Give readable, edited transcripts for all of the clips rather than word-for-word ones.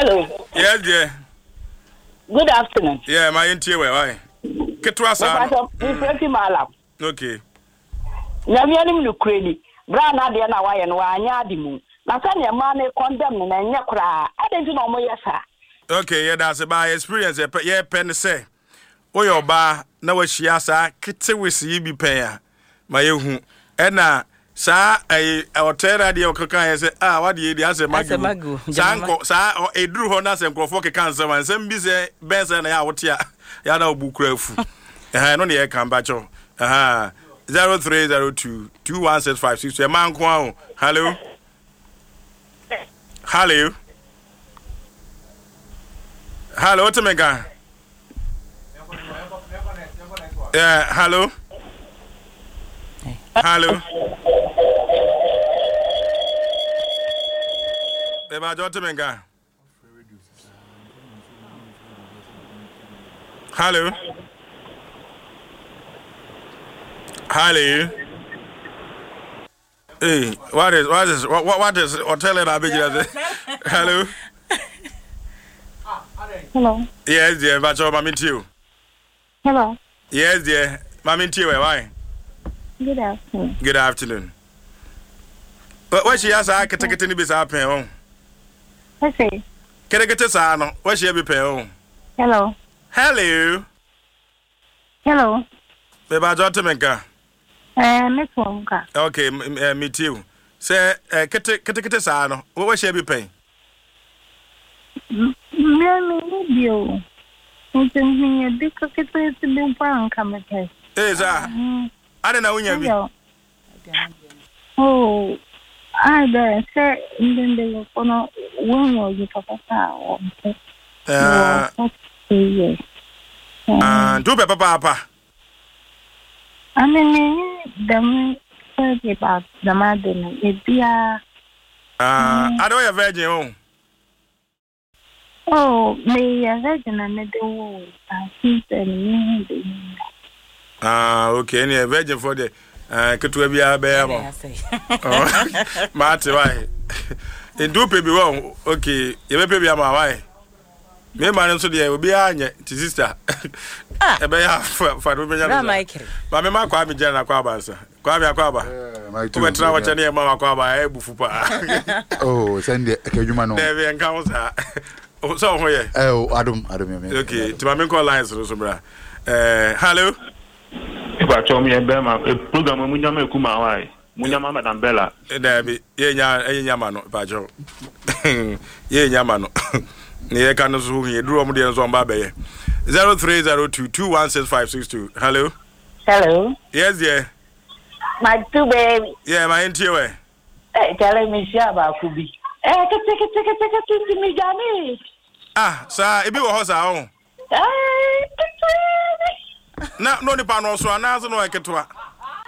Hello. Yes, dear. Good afternoon. Yeah, my NTA, why? Ketwasa. Okay. Namianim Lukredi. Brana de na why and wanyadimu. Nasanya man condemn and yakra. I didn't know more yesa. Okay, yeah, that's about experience. Yeah, pen say. Oh, your bar, no, she has a kitty with you pay. My you, and sa a hotel radio cocaine say, what do you as a magu? Sanko, sa or a drew honors and Crawford cancer and some busy best and out here. Yada Bukref. I know the air come back. 0302 2165 a man. Hello. Hello. Hello, Tomega. Yeah, hello. Hello. Beba Jotemega. Hello. Hello. Hey, what is hotel at Abidjan? Hello. Hello. Yes, dear, but your mammy too. Hello. Yes, dear, mammy too. Why? Good afternoon. Good afternoon. But what she has, I can take it in the business. I say. Can I get a son? What she be paying? Hello. Hello. Hello. Beba Jotemega. Miss Wonka. Okay, me too. Say, get son. What she be paying? Bio. Something a big cocket to be brown come at Is I don't know when you. Oh, I better say, then they will follow when you papa. Yes. Do papa. I mean, the me about the mother, it be a. I don't have virgin. Oh, may I virgin and the wall. I think Okay, any virgin for the Katuabia Bear. Marty, why? In do pay be wrong. Okay, you may be my wife. Me man so there will be a sister. A bear for Mike. But me ma kwa me jana kwa bansa. Kwa me akwaba. My two went travel chani mama kwaba e bufupa. Oh, send the kejuma no. There we encounter. So where? Oh, Adam. Okay, to my call lines so bra. Hello. If I told me a bema program munyama kuma why. Munyama Madam Bella. There be ye nyama no pajo. Ye nyama no. Ye kan so ye drum dey so mba be 0302 216562. Hello. Hello. Yes, dear. My two baby. Yeah, my NTA. Tell me Shaba Kubi. Take me Jamie. Sir, it be a horse on. No, the panel, so I know I can to her.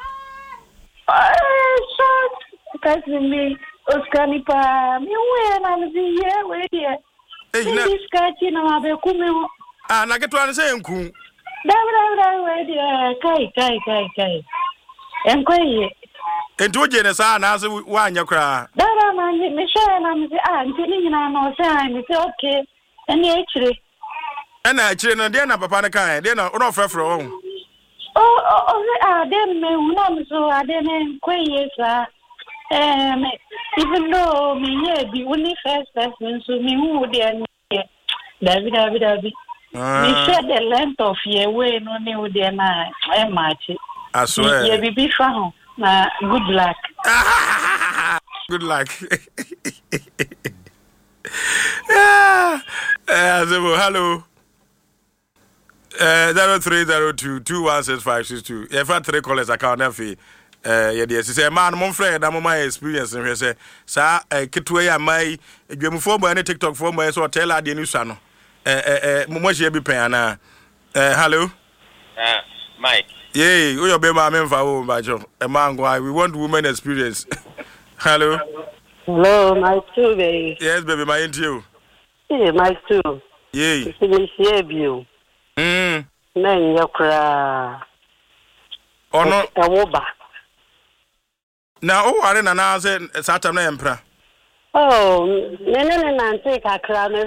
Because me, Oscanipa, me when I'm here, wait here. This catching on the Kumu. And I get to understand, Kum. Kai. And quay. And two genus are answer one your cry. That I'm Michelle, I'm telling I'm saying it's okay. And actually. And I train a dinner, Papa, then I offer from. Then me, so I didn't quay, even though me, the only first person, so me who then. David. Me share the length of your way, no new dear, I match it. I swear. You be found. Good luck. Good luck. Hello. 0302 216562. If I 3 callers account na fi yes say man mon friend that my experience and say sa kitwe ya mai dwemfo mo na TikTok fo mo so tell ade ni sua no mo je bi pen ana hello Mike. Yeah, we your be ma me mfa wo ba jo e man go we want women experience. Hello. Hello, my two baby. Yes, baby, my interview. Yeah, my two. Yeah. Finish you. Men yakra. Ono Awoba. Na o are na na say satam na empra. Oh, nene na nte kakra